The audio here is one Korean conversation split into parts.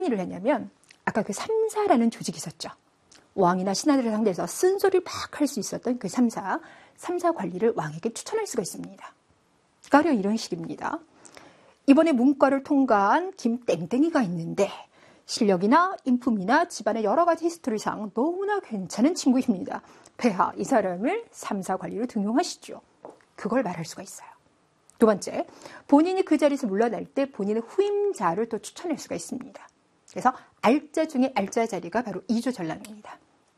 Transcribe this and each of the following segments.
일을 했냐면 아까 그 삼사라는 조직이 있었죠. 왕이나 신하들을 상대해서 쓴소리를 막 할 수 있었던 그 삼사 관리를 왕에게 추천할 수가 있습니다. 가령 이런 식입니다. 이번에 문과를 통과한 김땡땡이가 있는데 실력이나 인품이나 집안의 여러 가지 히스토리상 너무나 괜찮은 친구입니다. 폐하 이 사람을 삼사 관리로 등용하시죠. 그걸 말할 수가 있어요. 두 번째, 본인이 그 자리에서 물러날 때 본인의 후임자를 또 추천할 수가 있습니다. 그래서 알자 중에 알자 자리가 바로 이조전람입니다.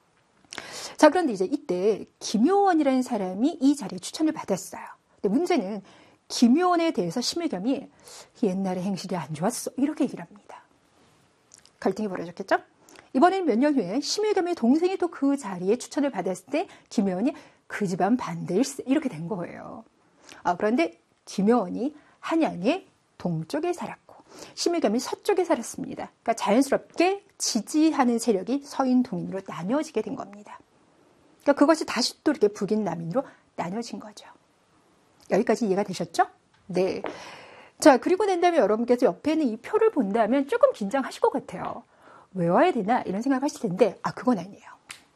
자, 그런데 이제 이때 김효원이라는 사람이 이 자리에 추천을 받았어요. 근데 문제는 김효원에 대해서 심의겸이 옛날에 행실이 안 좋았어 이렇게 얘기를 합니다. 갈등이 벌어졌겠죠? 이번에는 몇 년 후에 심의겸의 동생이 또 그 자리에 추천을 받았을 때 김효원이 그 집안 반대일세 이렇게 된 거예요. 그런데 김효원이 한양의 동쪽에 살았고 심의겸이 서쪽에 살았습니다. 그러니까 자연스럽게 지지하는 세력이 서인 동인으로 나뉘어지게 된 겁니다. 그러니까 그것이 다시 또 이렇게 북인 남인으로 나뉘어진 거죠. 여기까지 이해가 되셨죠? 네. 자, 그리고 난 다음에 여러분께서 옆에 있는 이 표를 본다면 조금 긴장하실 것 같아요. 외워야 되나? 이런 생각을 하실 텐데, 그건 아니에요.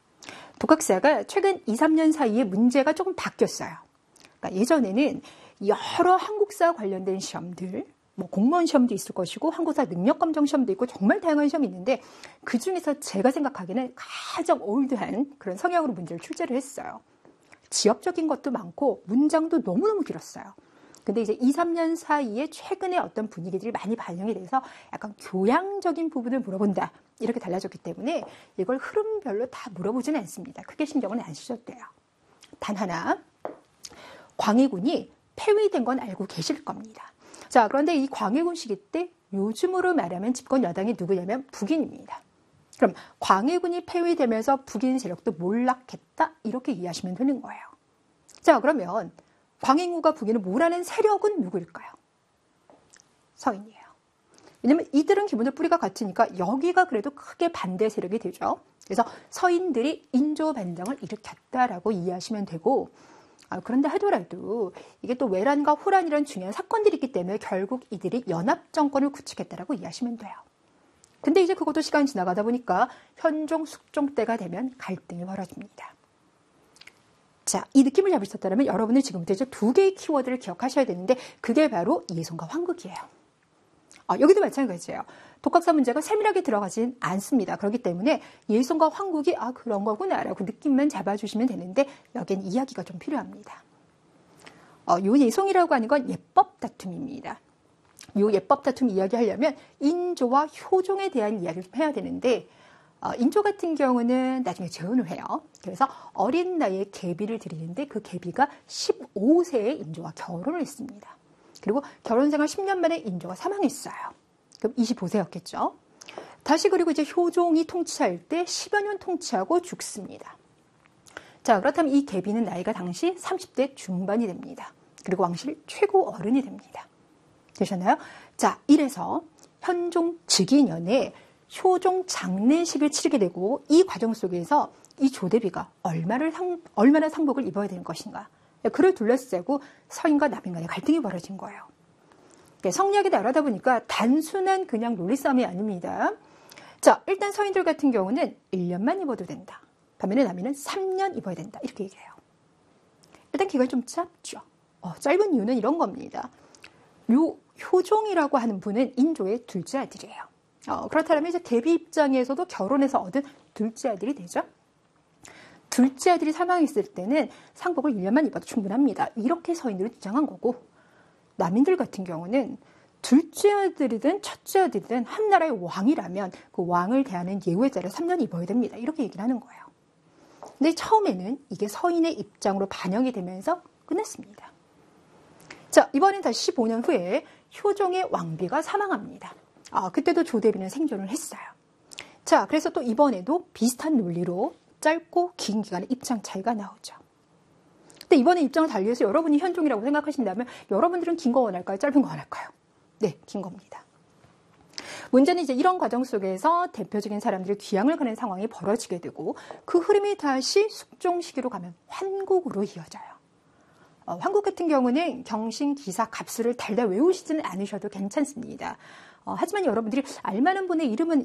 독학사가 최근 2, 3년 사이에 문제가 조금 바뀌었어요. 그러니까 예전에는 여러 한국사 관련된 시험들, 공무원 시험도 있을 것이고 한국사 능력검정 시험도 있고 정말 다양한 시험이 있는데 그중에서 제가 생각하기에는 가장 올드한 그런 성향으로 문제를 출제를 했어요. 지역적인 것도 많고 문장도 너무너무 길었어요. 근데 이제 2, 3년 사이에 최근에 어떤 분위기들이 많이 반영이 돼서 약간 교양적인 부분을 물어본다. 이렇게 달라졌기 때문에 이걸 흐름별로 다 물어보지는 않습니다. 크게 신경은 안 쓰셔도 돼요. 단 하나, 광해군이 폐위된 건 알고 계실 겁니다. 자, 그런데 이 광해군 시기 때 요즘으로 말하면 집권 여당이 누구냐면 북인입니다. 그럼 광해군이 폐위되면서 북인 세력도 몰락했다 이렇게 이해하시면 되는 거예요. 자, 그러면 광해군과 북인을 몰아낸 세력은 누구일까요? 서인이에요. 왜냐하면 이들은 기본적으로 뿌리가 같으니까 여기가 그래도 크게 반대 세력이 되죠. 그래서 서인들이 인조 반정을 일으켰다라고 이해하시면 되고 그런데 하더라도 이게 또 외란과 호란이라는 중요한 사건들이 있기 때문에 결국 이들이 연합정권을 구축했다라고 이해하시면 돼요. 근데 이제 그것도 시간이 지나가다 보니까 현종, 숙종 때가 되면 갈등이 벌어집니다. 자, 이 느낌을 잡을 수 있다면 여러분은 지금부터 이제 두 개의 키워드를 기억하셔야 되는데 그게 바로 예송과 환극이에요. 여기도 마찬가지예요. 독학사 문제가 세밀하게 들어가진 않습니다. 그렇기 때문에 예송과 환극이 그런 거구나라고 느낌만 잡아주시면 되는데 여기엔 이야기가 좀 필요합니다. 요 예송이라고 하는 건 예법 다툼입니다. 요 예법 다툼 이야기하려면 인조와 효종에 대한 이야기를 좀 해야 되는데 인조 같은 경우는 나중에 재혼을 해요. 그래서 어린 나이에 계비를 드리는데 그 계비가 15세에 인조와 결혼을 했습니다. 그리고 결혼생활 10년 만에 인조가 사망했어요. 그럼 25세였겠죠. 다시 그리고 이제 효종이 통치할 때 10여 년 통치하고 죽습니다. 자, 그렇다면 이 계비는 나이가 당시 30대 중반이 됩니다. 그리고 왕실 최고 어른이 됩니다. 되셨나요? 자, 이래서 현종 즉위년에 효종 장례식을 치르게 되고 이 과정 속에서 이 조대비가 얼마나 상복을 입어야 되는 것인가. 그를 둘러싸고 서인과 남인 간의 갈등이 벌어진 거예요. 성리학이 다르다 보니까 단순한 그냥 논리싸움이 아닙니다. 자, 일단 서인들 같은 경우는 1년만 입어도 된다. 반면에 남인은 3년 입어야 된다. 이렇게 얘기해요. 일단 기간이 좀 짧죠. 짧은 이유는 이런 겁니다. 요 효종이라고 하는 분은 인조의 둘째 아들이에요. 그렇다면 이제 계비 입장에서도 결혼해서 얻은 둘째 아들이 되죠. 둘째 아들이 사망했을 때는 상복을 1년만 입어도 충분합니다. 이렇게 서인들은 주장한 거고 남인들 같은 경우는 둘째 아들이든 첫째 아들이든 한 나라의 왕이라면 그 왕을 대하는 예우에 따라 3년 입어야 됩니다. 이렇게 얘기를 하는 거예요. 근데 처음에는 이게 서인의 입장으로 반영이 되면서 끝났습니다. 자, 이번엔 다시 15년 후에 효종의 왕비가 사망합니다. 그때도 조대비는 생존을 했어요. 자, 그래서 또 이번에도 비슷한 논리로 짧고 긴 기간의 입장 차이가 나오죠. 근데 이번에 입장을 달리해서 여러분이 현종이라고 생각하신다면 여러분들은 긴 거 원할까요? 짧은 거 원할까요? 네, 긴 겁니다. 문제는 이제 이런 과정 속에서 대표적인 사람들이 귀향을 가는 상황이 벌어지게 되고 그 흐름이 다시 숙종 시기로 가면 환국으로 이어져요. 환국 같은 경우는 경신, 기사, 갑수를 달달 외우시지는 않으셔도 괜찮습니다. 하지만 여러분들이 알만한 분의 이름은